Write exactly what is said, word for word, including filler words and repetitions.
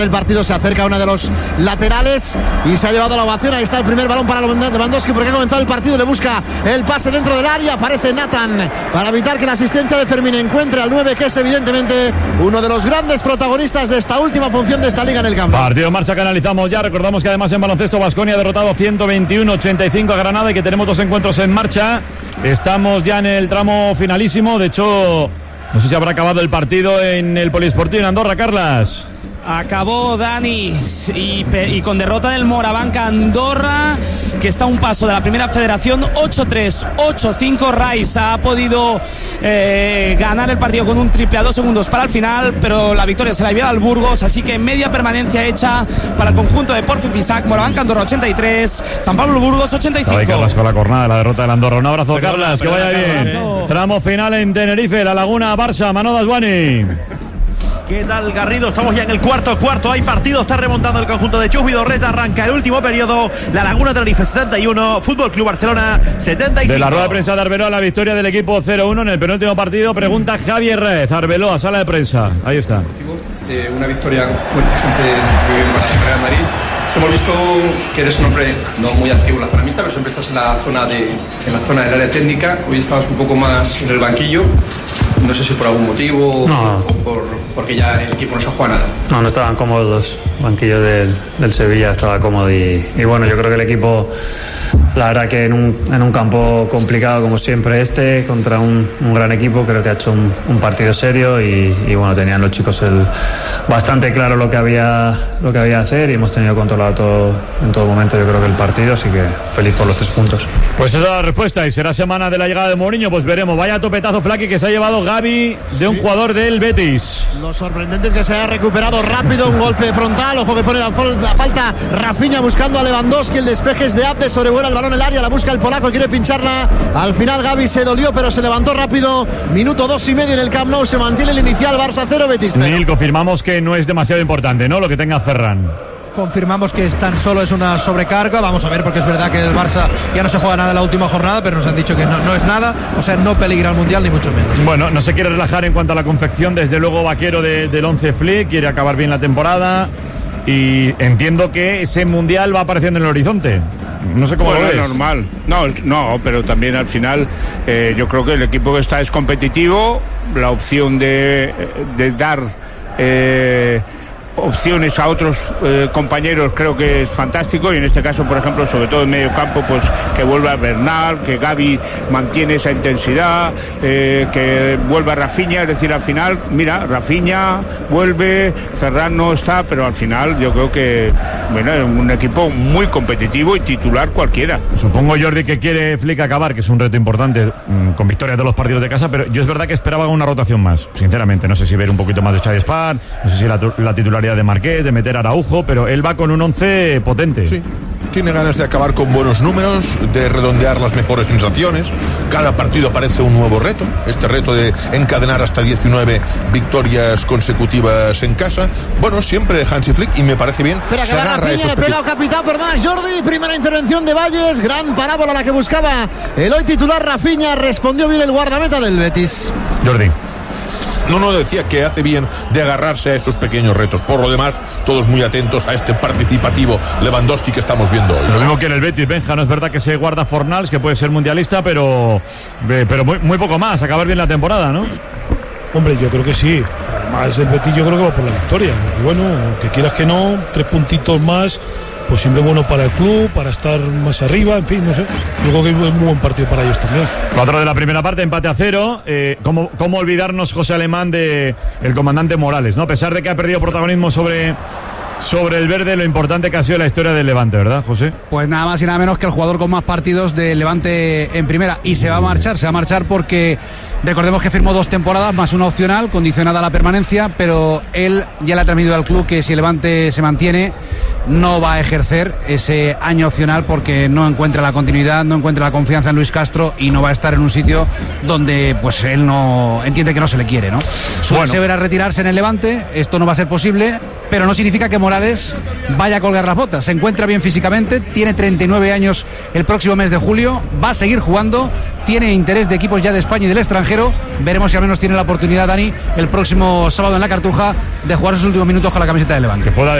El partido se acerca a uno de los laterales y se ha llevado la ovación. Ahí está el primer balón para Lewandowski porque ha comenzado el partido. Le busca el pase dentro del área. Aparece Nathan para evitar que la asistencia de Fermín encuentre al nueve, que es evidentemente uno de los grandes protagonistas de esta última función de esta liga en el campo. Partido en marcha que analizamos ya. Recordamos que además en baloncesto Baskonia ha derrotado ciento veintiuno a ochenta y cinco a Granada y que tenemos dos encuentros en marcha. Estamos ya en el tramo finalísimo. De hecho, no sé si habrá acabado el partido en el Polideportivo en Andorra, Carlas. Acabó, Dani, y, y con derrota del Morabanca Andorra, que está a un paso de la primera federación. Ocho tres, ocho cinco. Rice ha podido eh, ganar el partido con un triple a dos segundos para el final, pero la victoria se la lleva al Burgos, así que media permanencia hecha para el conjunto de Porfi Fisac. Morabanca Andorra ochenta y tres, San Pablo Burgos ochenta y cinco. Ahí Carlas con la jornada de la derrota del Andorra. Un abrazo, Carlas, que vaya bien. Tramo final en Tenerife, La Laguna, Barça, Manolo Aswani. ¿Qué tal, Garrido? Estamos ya en el cuarto cuarto. Hay partido, está remontando el conjunto de Chus Vidorreta. Arranca el último periodo. La Laguna Tenerife setenta y uno, Fútbol Club Barcelona setenta y cinco. De la rueda de prensa de Arbeloa, la victoria del equipo cero uno en el penúltimo partido. Pregunta Javier Rez. Arbeloa, sala de prensa. Ahí está. Eh, una victoria, bueno, siempre en Real Madrid. Hemos visto que eres un hombre no muy activo en la zona mixta, pero siempre estás en la zona de, en la zona del área técnica. Hoy estabas un poco más en el banquillo. No sé si por algún motivo no. o por, porque ya el equipo no se juega nada. No, no estaban cómodos los banquillos del, del Sevilla, estaba cómodo y, y bueno, yo creo que el equipo, la verdad que en un, en un campo complicado como siempre este, contra un, un gran equipo, creo que ha hecho un, un partido serio y, y bueno, tenían los chicos el, bastante claro lo que había lo que había que hacer y hemos tenido controlado todo, en todo momento yo creo que el partido, así que feliz por los tres puntos. Pues esa es la respuesta y será semana de la llegada de Mourinho, pues veremos. Vaya topetazo, Flaky, que se ha llevado Gavi de un sí. jugador del Betis. Lo sorprendente es que se haya recuperado rápido, un golpe frontal, ojo que pone la, la falta Rafinha buscando a Lewandowski, el despeje es de Abde, sobrevuela el balón en el área, la busca el polaco, quiere pincharla, al final Gavi se dolió pero se levantó rápido, minuto dos y medio en el Camp Nou, se mantiene el inicial, Barça cero, Betis cero. Nil, confirmamos que no es demasiado importante, ¿no?, lo que tenga Ferran. Confirmamos que tan solo es una sobrecarga. Vamos a ver, porque es verdad que el Barça ya no se juega nada en la última jornada, pero nos han dicho que no, no es nada, o sea, no peligra el Mundial ni mucho menos. Bueno, no se quiere relajar en cuanto a la confección, desde luego Vaquero de, del once Flick, quiere acabar bien la temporada y entiendo que ese Mundial va apareciendo en el horizonte. No sé cómo bueno, lo ves. Es normal. No, no, pero también al final eh, yo creo que el equipo que está es competitivo, la opción de, de dar eh, opciones a otros eh, compañeros creo que es fantástico y en este caso por ejemplo sobre todo en medio campo pues que vuelva Bernal, que Gavi mantiene esa intensidad, eh, que vuelva Rafinha, es decir al final mira, Rafinha vuelve, Ferran no está, pero al final yo creo que bueno, es un equipo muy competitivo y titular cualquiera. Supongo, Jordi, que quiere Flick acabar, que es un reto importante mmm, con victorias de los partidos de casa, pero yo es verdad que esperaba una rotación más, sinceramente, no sé si ver un poquito más de Xavi Spar, no sé si la, la titularidad de Marqués, de meter a Araujo, pero él va con un once potente. Sí, tiene ganas de acabar con buenos números, de redondear las mejores sensaciones. Cada partido parece un nuevo reto, este reto de encadenar hasta diecinueve victorias consecutivas en casa. Bueno, siempre Hansi Flick, y me parece bien. Espera, que va Rafinha, le pega al capitán, perdón, Jordi, primera intervención de Valles, gran parábola la que buscaba el hoy titular Rafinha, respondió bien el guardameta del Betis. Jordi. No, no, decía que hace bien de agarrarse a esos pequeños retos. Por lo demás, todos muy atentos a este participativo Lewandowski que estamos viendo hoy. Lo mismo que en el Betis, Benja, no es verdad que se guarda Fornals, que puede ser mundialista, pero, pero muy, muy poco más, acabar bien la temporada, ¿no? Hombre, yo creo que sí. Además, el Betis yo creo que va por la victoria. Y bueno, que quieras que no, tres puntitos más, pues siempre bueno para el club, para estar más arriba, en fin, no sé. Yo creo que es un muy buen partido para ellos también. Cuatro de la primera parte, empate a cero. Eh, ¿cómo, ¿Cómo olvidarnos, José Alemán, de el comandante Morales, ¿no? A pesar de que ha perdido protagonismo sobre... sobre el verde, lo importante que ha sido la historia del Levante, ¿verdad, José? Pues nada más y nada menos que el jugador con más partidos del Levante en primera. Y se va a marchar, se va a marchar porque recordemos que firmó dos temporadas más una opcional condicionada a la permanencia, pero él ya le ha transmitido al club que si el Levante se mantiene no va a ejercer ese año opcional porque no encuentra la continuidad, no encuentra la confianza en Luis Castro y no va a estar en un sitio donde pues él no entiende que no se le quiere, ¿no? Suele bueno. verá retirarse en el Levante, esto no va a ser posible, pero no significa que Morales vaya a colgar las botas. Se encuentra bien físicamente, tiene treinta y nueve años el próximo mes de julio, va a seguir jugando, tiene interés de equipos ya de España y del extranjero. Veremos si al menos tiene la oportunidad Dani el próximo sábado en la Cartuja de jugar sus últimos minutos con la camiseta de Levante. Que pueda